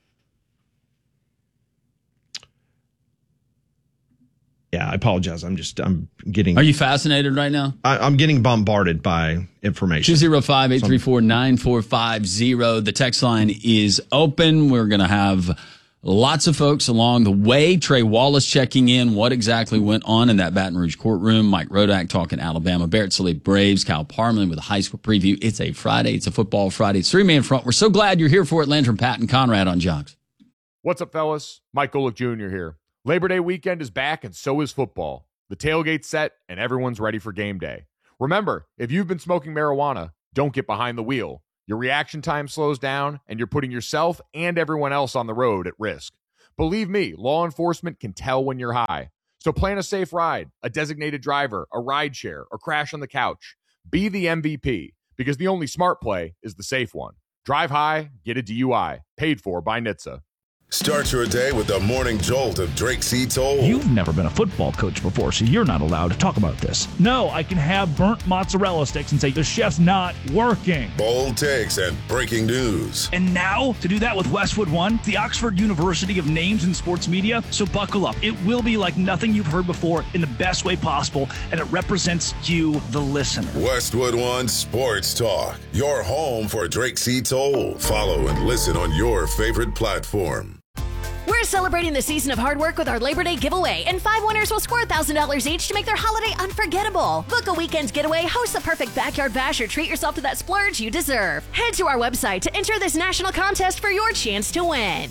Yeah, I apologize. I'm getting.
Are you fascinated right now?
I'm getting bombarded by information.
205-834-9450. The text line is open. We're going to have Lots of folks along the way. Trey Wallace checking in. What exactly went on in that Baton Rouge courtroom? Mike Rodak talking Alabama. Barrett Sallee Braves. Kyle Parmalee with a high school preview. It's a Friday. It's a football Friday. It's Three-Man Front. We're so glad you're here for it. Landrum, Pat, and Conrad on Jocks.
What's up, fellas? Mike Golick Jr. here. Labor Day weekend is back, and so is football. The tailgate's set, and everyone's ready for game day. Remember, if you've been smoking marijuana, don't get behind the wheel. Your reaction time slows down, and you're putting yourself and everyone else on the road at risk. Believe me, law enforcement can tell when you're high. So plan a safe ride, a designated driver, a ride share, or crash on the couch. Be the MVP, because the only smart play is the safe one. Drive high, get a DUI. Paid for by NHTSA.
Start your day with the morning jolt of Drake C. Toll.
You've never been a football coach before, so you're not allowed to talk about this. No, I can have burnt mozzarella sticks and say, the chef's not working.
Bold takes and breaking news.
And now, to do that with Westwood One, the Oxford University of Names in Sports Media. So buckle up. It will be like nothing you've heard before in the best way possible, and it represents you, the listener.
Westwood One Sports Talk, your home for Drake C. Toll. Follow and listen on your favorite platform.
We're celebrating the season of hard work with our Labor Day giveaway, and 5 winners will score $1,000 each to make their holiday unforgettable. Book a weekend's getaway, host the perfect backyard bash, or treat yourself to that splurge you deserve. Head to our website to enter this national contest for your chance to win.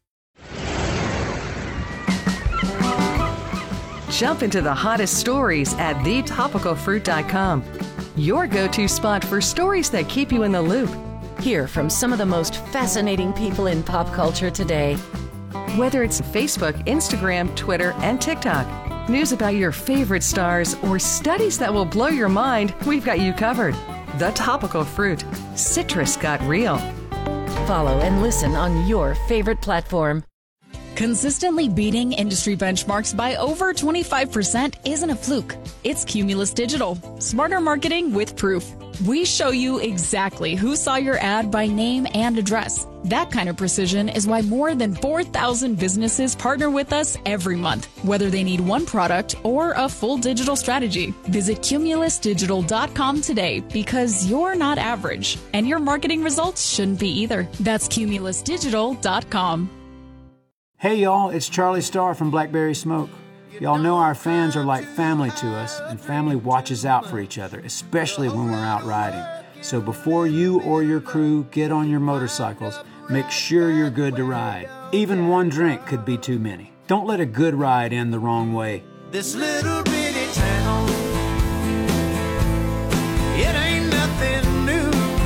Jump into the hottest stories at thetopicalfruit.com. Your go-to spot for stories that keep you in the loop.
Hear from some of the most fascinating people in pop culture today.
Whether it's Facebook, Instagram, Twitter, and TikTok, news about your favorite stars, or studies that will blow your mind, we've got you covered. The Topical Fruit. Citrus got real.
Follow and listen on your favorite platform.
Consistently beating industry benchmarks by over 25% isn't a fluke. It's Cumulus Digital. Smarter marketing with proof. We show you exactly who saw your ad by name and address. That kind of precision is why more than 4,000 businesses partner with us every month, whether they need one product or a full digital strategy. Visit cumulusdigital.com today, because you're not average, and your marketing results shouldn't be either. That's cumulusdigital.com.
Hey y'all, it's Charlie Starr from Blackberry Smoke. Y'all know our fans are like family to us, and family watches out for each other, especially when we're out riding. So before you or your crew get on your motorcycles, make sure you're good to ride. Even one drink could be too many. Don't let a good ride end the wrong way.
This little bitty town, it ain't nothing new.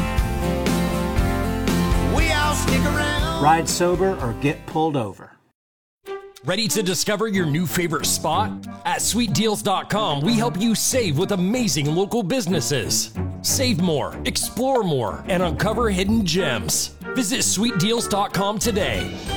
We all stick around.
Ride sober or get pulled over.
Ready to discover your new favorite spot? At SweetDeals.com, we help you save with amazing local businesses. Save more, explore more, and uncover hidden gems. Visit SweetDeals.com today.